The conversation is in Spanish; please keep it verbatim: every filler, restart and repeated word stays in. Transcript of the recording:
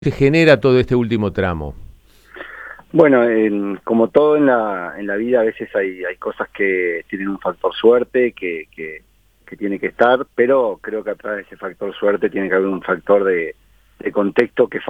se genera todo este último tramo? Bueno, en- como todo en la, en la vida, a veces hay, hay cosas que tienen un factor suerte que, que, que tiene que estar, pero creo que atrás de ese factor suerte tiene que haber un factor de, de contexto que